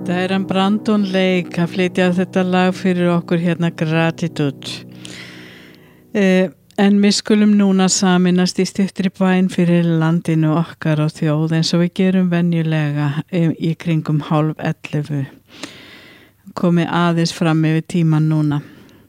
Þetta er hann Brandon Lake að flytja þetta lag fyrir okkur hérna Gratitude. En við skulum núna saminast í stuttri bæn fyrir landinu okkar og þjóð eins og við gerum venjulega í kringum 10:30. Komið aðeins fram yfir tíman núna.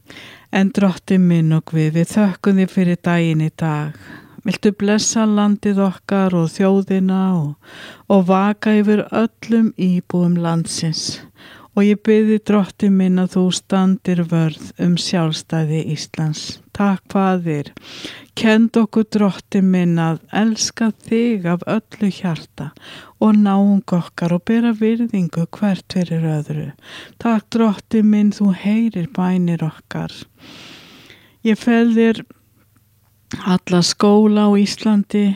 En Drottinn minn og Guð, við þökkum þig fyrir daginn í dag. Viltu blessa landið okkar og þjóðina og vaka yfir öllum íbúum landsins. Og ég bið Drottinn minn að þú standir vörð sjálfstæði Íslands. Takk Faðir. Kend okkur Drottinn minn að elska þig af öllu hjarta og náung okkar og bera virðingu hvert fyrir öðru. Takk Drottinn minn, þú heyrir bænir okkar. Ég fel þér alla skóla á Íslandi.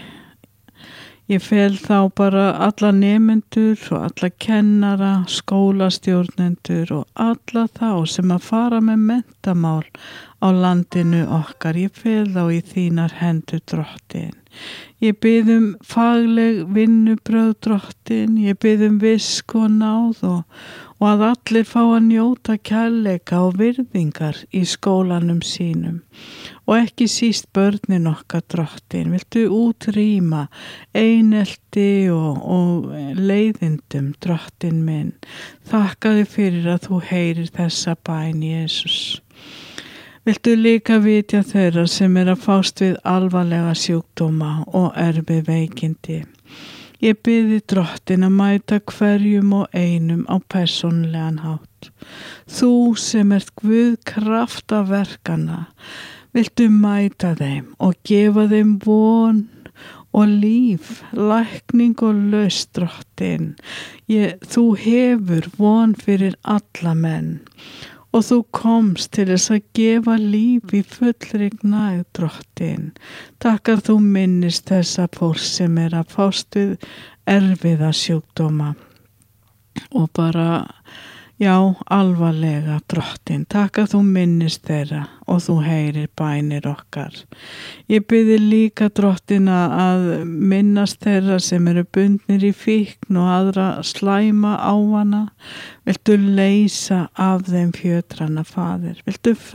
Ég fel þá bara alla nemendur og alla kennara, skólastjórnendur og alla þá sem að fara með menntamál á landinu okkar. Ég fel þá í þínar hendur Drottinn. Ég bið fagleg vinnubrögð Drottinn. Ég bið visku og náð og að allir fá að njóta kærleika og virðingar í skólanum sínum. Og ekki síst börnin okkar Drottinn. Viltu útrýma einelti og leiðindum Drottinn minn. Þakka þig fyrir að þú heyrir þessa bæn Jesús. Viltu líka vitja þeirra sem að fást við alvarlega sjúkdóma og erfið veikindi. Ég biði Drottinn að mæta hverjum og einum á persónulegan hátt. Þú sem ert Guð kraftaverkana, viltu mæta þeim og gefa þeim von og líf, lækning og lausn Drottinn. Þú hefur von fyrir alla menn. Og þú komst til þess að gefa líf í fullri gnægð Drottinn. Takk að þú minnist þessa fólks sem að fást við erfiða sjúkdóma og bara, já, alvarlega Drottinn. Takk að þú minnist þeirra og þú heyrir bænir okkar. Ég biði líka Drottinn að minnast þeirra sem eru bundnir í fíkn og aðra slæma ávana. Viltu leysa af þeim fjötrana, Faðir. Viltu